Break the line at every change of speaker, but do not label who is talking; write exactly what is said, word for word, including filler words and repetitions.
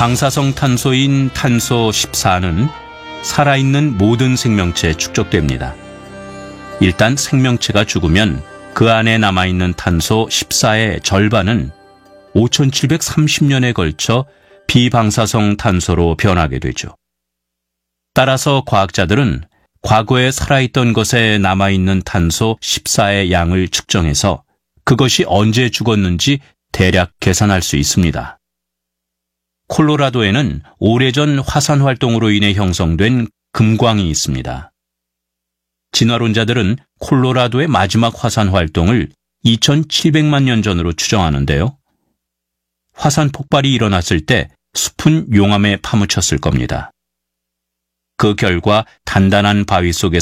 방사성 탄소인 탄소 십사는 살아있는 모든 생명체에 축적됩니다. 일단 생명체가 죽으면 그 안에 남아있는 탄소 십사의 절반은 오천칠백삼십 년에 걸쳐 비방사성 탄소로 변하게 되죠. 따라서 과학자들은 과거에 살아있던 것에 남아있는 탄소 십사의 양을 측정해서 그것이 언제 죽었는지 대략 계산할 수 있습니다. 콜로라도에는 오래전 화산 활동으로 인해 형성된 금광이 있습니다. 진화론자들은 콜로라도의 마지막 화산 활동을 이천칠백만 년 전으로 추정하는데요. 화산 폭발이 일어났을 때 숲은 용암에 파묻혔을 겁니다. 그 결과 단단한 바위 속에